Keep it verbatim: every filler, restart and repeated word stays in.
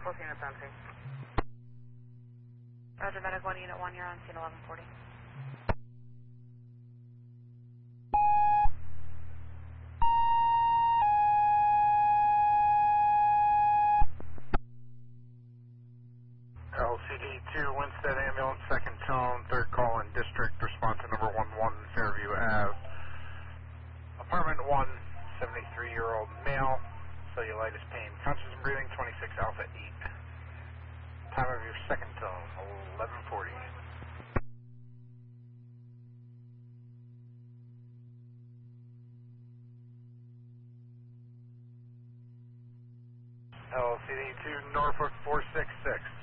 Both units on scene. Roger, Medic one, Unit one, you're on scene eleven forty. L C D two, Winstead Ambulance, second tone, third call in district, response to number one one, Fairview Ave. Apartment one, seventy-three-year-old male, cellulitis pain, conscious and breathing, twenty-six Alpha eight. Time of your second tone, eleven forty. L C D two, Norfolk four six six.